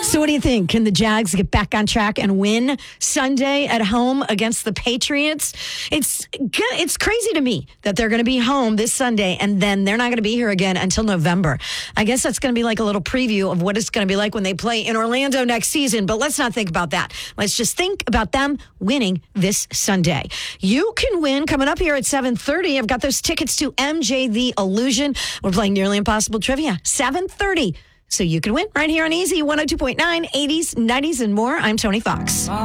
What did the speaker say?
So what do you think? Can the Jags get back on track and win Sunday at home against the Patriots? It's crazy to me that they're going to be home this Sunday and then they're not going to be here again until November. I guess that's going to be like a little preview of what it's going to be like when they play in Orlando next season. But let's not think about that. Let's just think about them winning this Sunday. You can win coming up here at 7:30. I've got those tickets to MJ the Illusion. We're playing Nearly Impossible Trivia. 7:30. So you can win right here on Easy 102.9, 80s, 90s, and more. I'm Tony Fox.